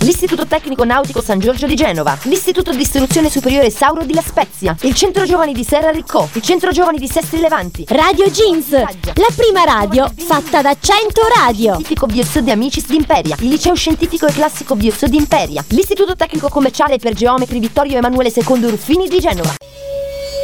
l'Istituto Tecnico Nautico San Giorgio di Genova, l'Istituto di Istruzione Superiore Sauro di La Spezia, il Centro Giovani di Serra Riccò, il Centro Giovani di Sestri Levanti, Radio Jeans, la prima radio fatta da 100 radio. Scientifico Biozzo di Amicis di Imperia, il Liceo Scientifico e Classico Biozzo di Imperia, l'Istituto Tecnico Commerciale per Geometri Vittorio Emanuele II Ruffini di Genova.